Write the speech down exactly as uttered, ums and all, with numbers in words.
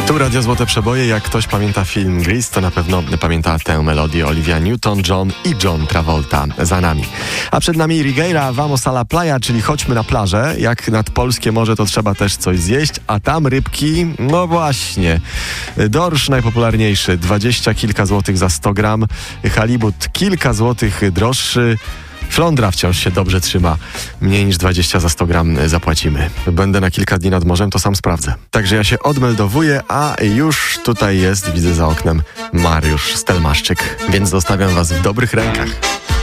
Tu Radio Złote Przeboje. Jak ktoś pamięta film Grease, to na pewno pamięta tę melodię. Olivia Newton-John i John Travolta za nami. A przed nami Rigueira, Vamos a la playa, czyli chodźmy na plażę. Jak nad polskie morze, to trzeba też coś zjeść, a tam rybki, no właśnie. Dorsz najpopularniejszy, dwadzieścia kilka złotych za sto gram. Halibut kilka złotych droższy. Flądra wciąż się dobrze trzyma. Mniej niż dwadzieścia za sto gram zapłacimy. Będę na kilka dni nad morzem, to sam sprawdzę. Także ja się odmeldowuję, a już tutaj jest, widzę za oknem, Mariusz Stelmaszczyk. Więc zostawiam was w dobrych rękach.